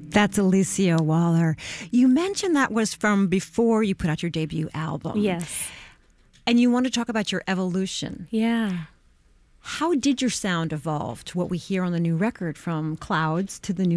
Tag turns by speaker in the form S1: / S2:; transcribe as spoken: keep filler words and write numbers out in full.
S1: That's Alicia Waller. You mentioned that was from before you put out your debut album.
S2: Yes.
S1: And you want to talk about your evolution.
S2: Yeah.
S1: How did your sound evolve to what we hear on the new record, from Clouds to the new